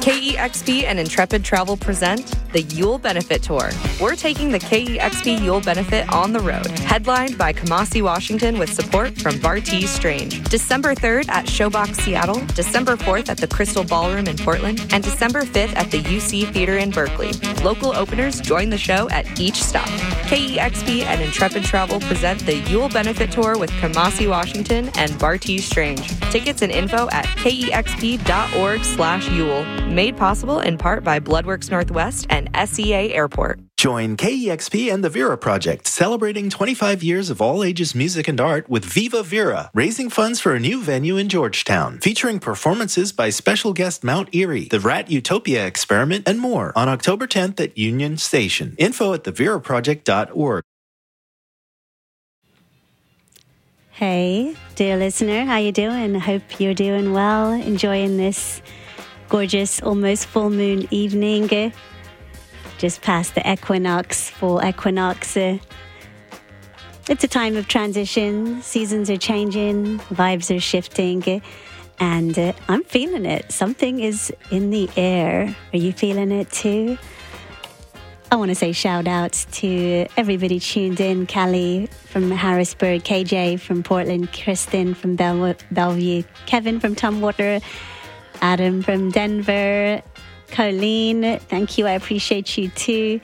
KEXP and Intrepid Travel present the Yule Benefit Tour. We're taking the KEXP Yule Benefit on the road, headlined by Kamasi Washington with support from Bartees Strange. December 3rd at Showbox Seattle, December 4th at the Crystal Ballroom in Portland, and December 5th at the UC Theater in Berkeley. Local openers join the show at each stop. KEXP and Intrepid Travel present the Yule Benefit Tour with Kamasi Washington and Bartees Strange. Tickets and info at kexp.org/Yule. Made possible in part by Bloodworks Northwest and SEA Airport. Join KEXP and the Vera Project, celebrating 25 years of all-ages music and art with Viva Vera, raising funds for a new venue in Georgetown, featuring performances by special guest Mount Erie, the Rat Utopia Experiment, and more on October 10th at Union Station. Info at theveraproject.org. Hey, dear listener, how you doing? Hope you're doing well, enjoying this gorgeous, almost full moon evening. Just past the equinox, full equinox. It's a time of transition. Seasons are changing, vibes are shifting, and I'm feeling it. Something is in the air. Are you feeling it too? I want to say shout outs to everybody tuned in. Callie from Harrisburg, KJ from Portland, Kristen from Bellevue, Kevin from Tumwater, Adam from Denver, Colleen, thank you, I appreciate you too.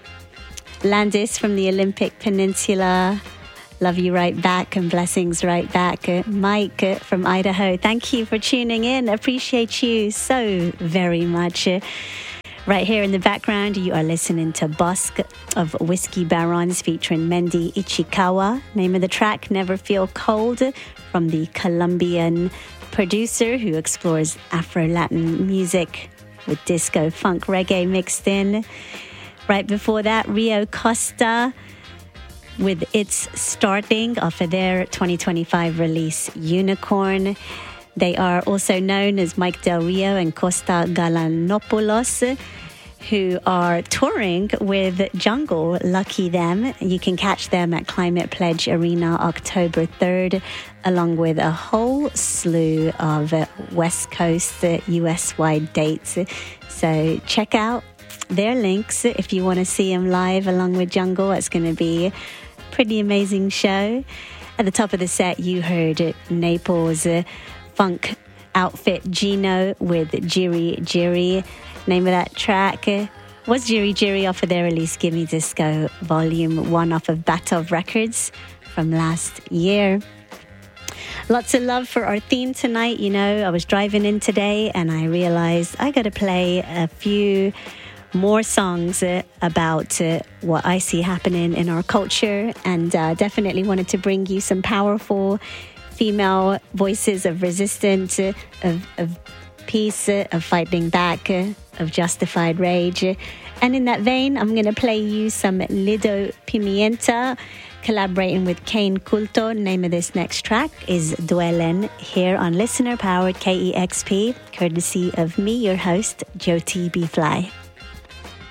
Landis from the Olympic Peninsula, love you right back and blessings right back. Mike from Idaho, thank you for tuning in, appreciate you so very much. Right here in the background, you are listening to Bosque of Whiskey Barons featuring Mendy Ichikawa. Name of the track, Never Feel Cold, from the Colombian producer who explores Afro-Latin music with disco, funk, reggae mixed in. Right before that, Rio Costa with It's Starting off of their 2025 release, Unicorn. They are also known as Mike Del Rio and Costa Galanopoulos, who are touring with Jungle. Lucky them. You can catch them at Climate Pledge Arena October 3rd, along with a whole slew of West Coast US-wide dates. So check out their links if you want to see them live along with Jungle. It's going to be a pretty amazing show. At the top of the set, you heard Naples funk outfit Gino with Jiri Jiri. Name of that track was Jiri Jiri off of their release Gimme Disco Volume 1 off of Batov Records from last year. Lots of love for our theme tonight. You know, I was driving in today and I realized I got to play a few more songs about what I see happening in our culture, and definitely wanted to bring you some powerful female voices of resistance, of peace, of fighting back, of justified rage. And in that vein, I'm going to play you some Lido Pimienta collaborating with Kane Culto. Name of this next track is Duelen, here on listener-powered KEXP, courtesy of me, your host, Jyoti B. Fly.